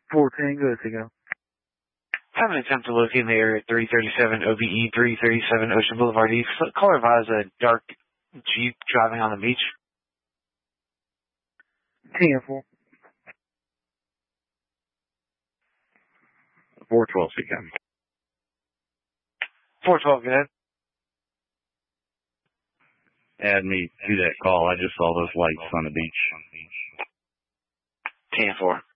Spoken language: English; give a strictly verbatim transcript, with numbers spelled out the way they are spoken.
four Tango, Tango. Have an attempt to locate in the area at three thirty-seven O B E, three thirty-seven Ocean Boulevard East. Caller advised a dark Jeep driving on the beach. ten four. four twelve, C K. four twelve, go ahead. Add me to that call. I just saw those lights on the beach. ten four.